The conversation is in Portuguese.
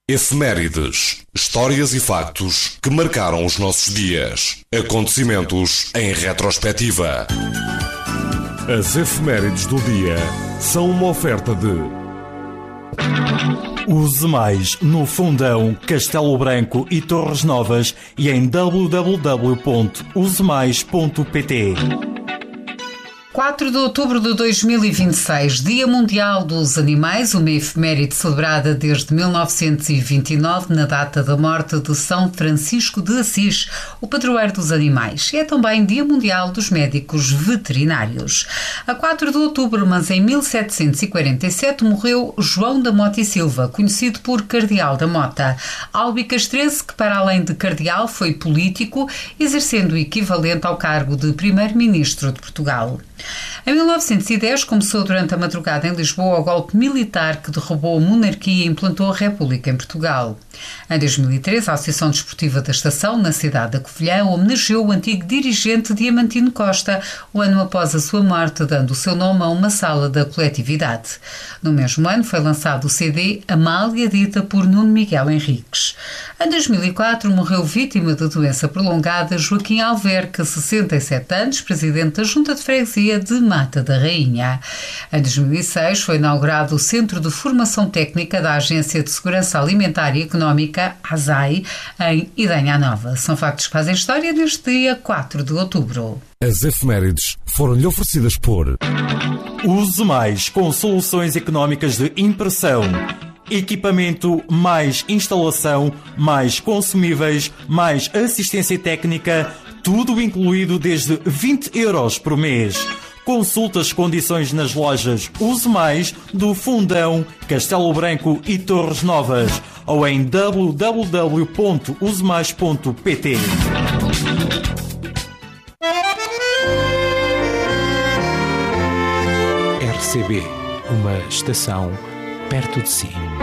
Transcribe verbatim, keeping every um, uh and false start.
Efemérides, histórias e factos que marcaram os nossos dias. Acontecimentos em retrospectiva. As efemérides do dia são uma oferta de Use Mais no Fundão, Castelo Branco e Torres Novas e em w w w ponto use mais ponto p t. quatro de outubro de dois mil e vinte e seis, Dia Mundial dos Animais, uma efeméride celebrada desde mil novecentos e vinte e nove, na data da morte de São Francisco de Assis, o padroeiro dos animais. É também Dia Mundial dos Médicos Veterinários. A quatro de outubro, mas em mil setecentos e quarenta e sete, morreu João da Mota e Silva, conhecido por Cardeal da Mota, albicastrense que, para além de cardeal, foi político, exercendo o equivalente ao cargo de primeiro-ministro de Portugal. Em mil novecentos e dez, começou durante a madrugada em Lisboa o golpe militar que derrubou a monarquia e implantou a República em Portugal. Em dois mil e treze, a Associação Desportiva da Estação, na cidade da Covilhã, homenageou o antigo dirigente Diamantino Costa, um ano após a sua morte, dando o seu nome a uma sala da coletividade. No mesmo ano foi lançado o C D Amália, dita por Nuno Miguel Henriques. Em dois mil e quatro, morreu vítima de doença prolongada Joaquim Alverca, sessenta e sete anos, presidente da Junta de Freguesia de Mata da Rainha. Em dois mil e seis foi inaugurado o Centro de Formação Técnica da Agência de Segurança Alimentar e Económica, ASAI, em Idenha Nova. São factos que fazem história neste dia quatro de outubro. As efemérides foram-lhe oferecidas por Use Mais com soluções económicas de impressão. Equipamento mais instalação, mais consumíveis, mais assistência técnica, tudo incluído desde vinte euros por mês. Consulte as condições nas lojas Use Mais do Fundão, Castelo Branco e Torres Novas ou em w w w ponto use mais ponto p t. R C B, uma estação perto de si.